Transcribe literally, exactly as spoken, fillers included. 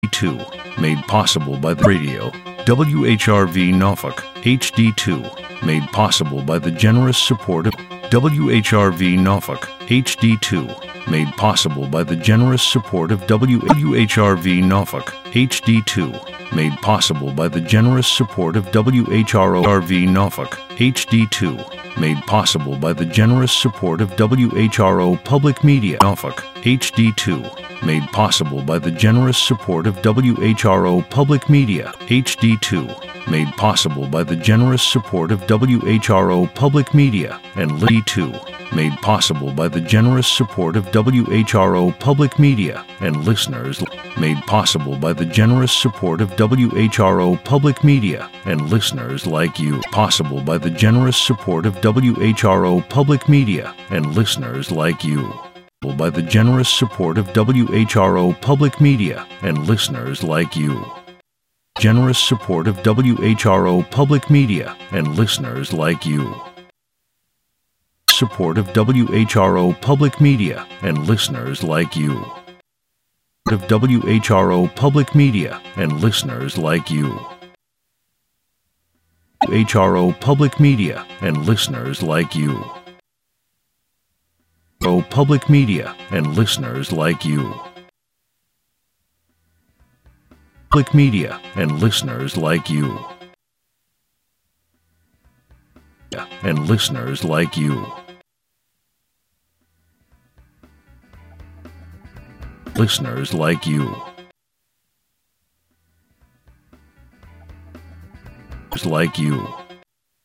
two, made possible by the radio. W H R V Norfolk, H D two, made possible by the generous support of W H R V Norfolk, H D two, made possible by the generous support of W H R V Norfolk, H D two, made possible by the generous support of W H R V Norfolk, H D two, made possible by the generous support of W H R O Public Media Norfolk, H D two, made possible by the generous support of W H R O Public Media, H D two, made possible by the generous support of W H R O Public Media, and L D two, made possible by the generous support of W H R O Public Media, and listeners, made possible by the generous support of W H R O Public Media, and listeners like you, possible by the generous support of W H R O Public Media, and listeners like you. By the generous support of W H R O Public Media and listeners like you. Generous support of W H R O Public Media and listeners like you. Support of W H R O Public Media and listeners like you. Of W H R O Public Media and listeners like you. H R O Public Media and listeners like you. O Public Media and listeners like you. Public Media and listeners like you. And listeners like you. Listeners like you. Like you.